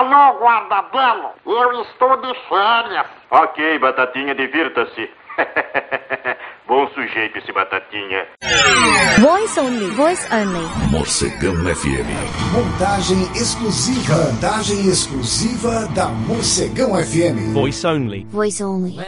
Alô, guarda-belo, eu estou de férias. Ok, Batatinha, divirta-se. Bom sujeito esse Batatinha. Voice only. Voice only. Morcegão FM. Montagem exclusiva. Montagem exclusiva da Morcegão FM. Voice only. Voice only.